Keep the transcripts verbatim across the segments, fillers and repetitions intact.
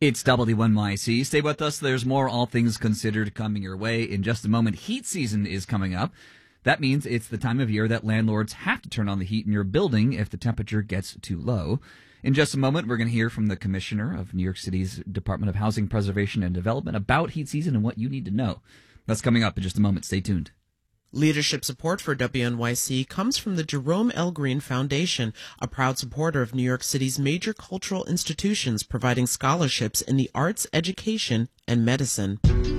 It's W N Y C. Stay with us. There's more All Things Considered coming your way in just a moment. Heat season is coming up. That means it's the time of year that landlords have to turn on the heat in your building if the temperature gets too low. In just a moment, we're going to hear from the Commissioner of New York City's Department of Housing Preservation and Development about heat season and what you need to know. That's coming up in just a moment. Stay tuned. Leadership support for W N Y C comes from the Jerome L. Green Foundation, a proud supporter of New York City's major cultural institutions, providing scholarships in the arts, education, and medicine.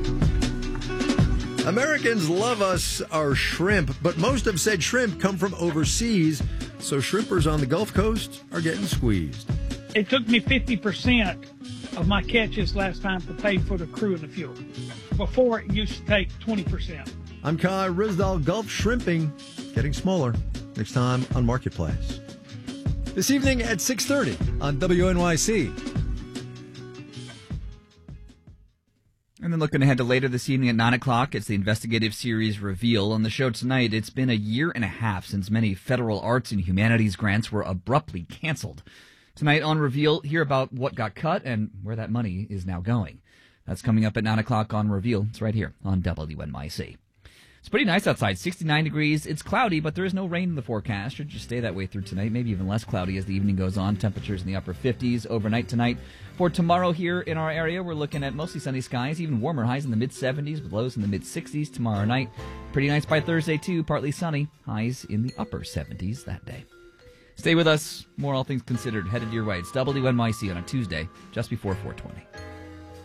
Americans love us our shrimp, but most have said shrimp come from overseas, so shrimpers on the Gulf Coast are getting squeezed. It took me fifty percent of my catches last time to pay for the crew and the fuel. Before, it used to take twenty percent. I'm Kai Risdal. Gulf shrimping getting smaller. Next time on Marketplace. This evening at six thirty on W N Y C. And then looking ahead to later this evening at nine o'clock, it's the investigative series Reveal. On the show tonight, it's been a year and a half since many federal arts and humanities grants were abruptly canceled. Tonight on Reveal, hear about what got cut and where that money is now going. That's coming up at nine o'clock on Reveal. It's right here on W N Y C. It's pretty nice outside, sixty-nine degrees. It's cloudy, but there is no rain in the forecast. Should just stay that way through tonight, maybe even less cloudy as the evening goes on. Temperatures in the upper fifties overnight tonight. For tomorrow here in our area, we're looking at mostly sunny skies, even warmer, highs in the mid-seventies with lows in the mid-sixties tomorrow night. Pretty nice by Thursday, too, partly sunny, highs in the upper seventies that day. Stay with us. More All Things Considered headed your way. It's W N Y C on a Tuesday, just before four twenty.